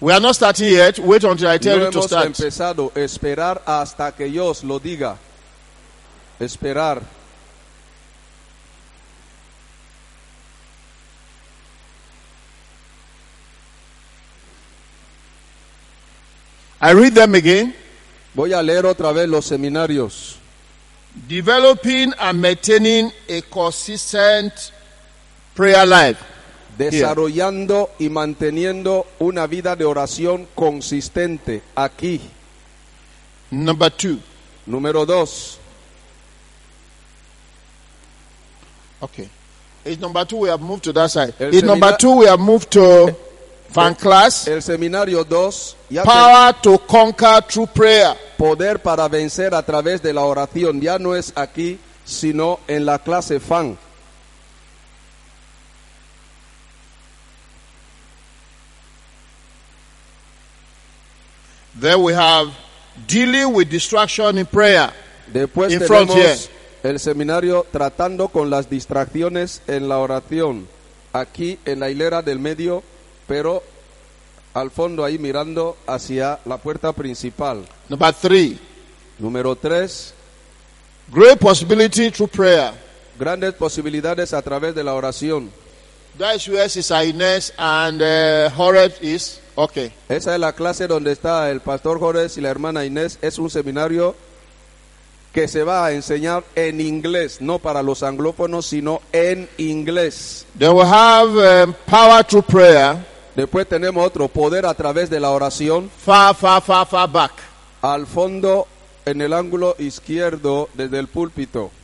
We are not starting yet. Wait until I tell No you to hemos start. empezado. Esperar hasta que yo os lo diga. Esperar. I read them again. Voy a leer otra vez los seminarios. Developing and maintaining a consistent prayer life. Desarrollando y manteniendo una vida de oración consistente. Aquí. Number 2. Número 2. Okay. It's number 2. We have moved to that side. El It's number 2. We have moved to fan class. El seminario 2. Power to conquer through prayer. Poder para vencer a través de la oración. Ya no es aquí, sino en la clase fan. Then we have dealing with distraction in prayer. Después In front tenemos el seminario tratando con las distracciones en la oración. Aquí en la hilera del medio, pero al fondo ahí mirando hacia la puerta principal. Number 3. Número 3. Great possibility through prayer. Grandes posibilidades a través de la oración. That is where Sister Inés and Horeb is. Okay. Esa es la clase donde está el pastor Jorge y la hermana Inés. Es un seminario que se va a enseñar en inglés, no para los anglófonos, sino en inglés. Then we have power through prayer. Después tenemos otro, poder a través de la oración. Far back. Al fondo, en el ángulo izquierdo, desde el púlpito.